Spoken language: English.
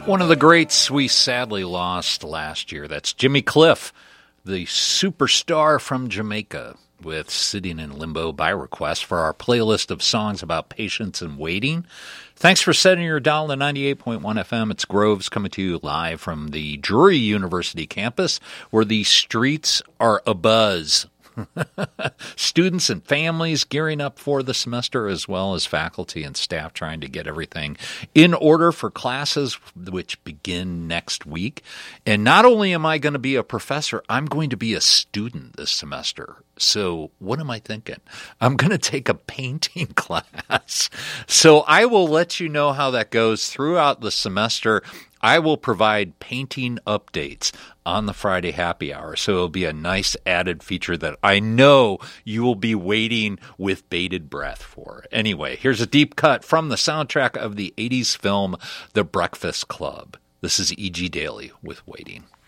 One of the greats we sadly lost last year. That's Jimmy Cliff, the superstar from Jamaica, with Sitting in Limbo by request for our playlist of songs about patience and waiting. Thanks for setting your dial to 98.1 FM. It's Groves coming to you live from the Drury University campus, where the streets are abuzz. Students and families gearing up for the semester, as well as faculty and staff trying to get everything in order for classes which begin next week. And not only am I going to be a professor, I'm going to be a student this semester. So what am I thinking? I'm going to take a painting class. So I will let you know how that goes throughout the semester. I will provide painting updates on the Friday happy hour. So it'll be a nice added feature that I know you will be waiting with bated breath for. Anyway, here's a deep cut from the soundtrack of the 80s film The Breakfast Club. This is E.G. Daily with Waiting.